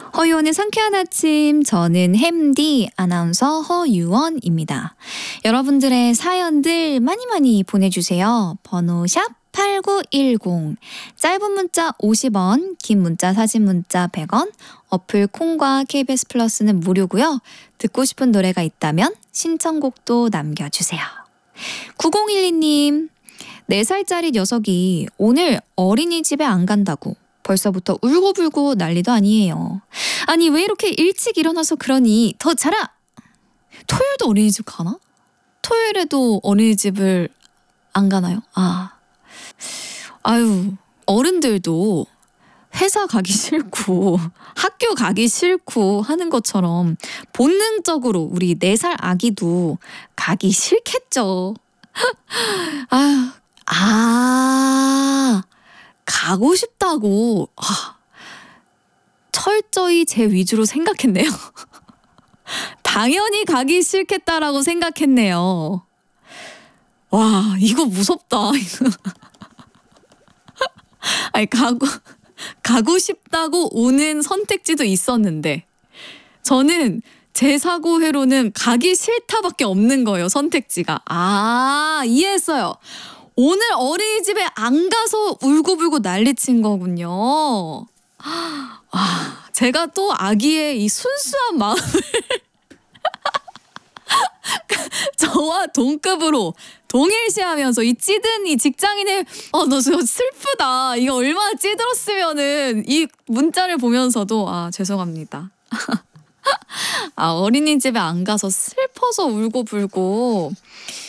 허유원의 상쾌한 아침, 저는 햄디 아나운서 허유원입니다. 여러분들의 사연들 많이 보내주세요. 번호 샵 8910, 짧은 문자 50원, 긴 문자 사진 문자 100원, 어플 콩과 KBS 플러스는 무료고요. 듣고 싶은 노래가 있다면 신청곡도 남겨주세요. 9012님, 4살짜리 녀석이 오늘 어린이집에 안 간다고 벌써부터 울고불고 난리도 아니에요. 아니 왜 이렇게 일찍 일어나서 그러니 더 자라! 토요일도 어린이집 가나? 토요일에도 어린이집을 안 가나요? 아유, 어른들도 회사 가기 싫고 학교 가기 싫고 하는 것처럼 본능적으로 우리 4살 아기도 가기 싫겠죠. 가고 싶다고 철저히 제 위주로 생각했네요. 당연히 가기 싫겠다라고 생각했네요. 와, 이거 무섭다. 아니, 가고 싶다고 오는 선택지도 있었는데 저는 제 사고회로는 가기 싫다밖에 없는 거예요, 선택지가. 이해했어요. 오늘 어린이집에 안 가서 울고불고 난리친 거군요. 제가 또 아기의 이 순수한 마음을 저와 동급으로 동일시하면서 이 찌든 이 직장인의 너 저 슬프다. 이거 얼마나 찌들었으면은 이 문자를 보면서도 죄송합니다. 어린이집에 안 가서 슬퍼서 울고불고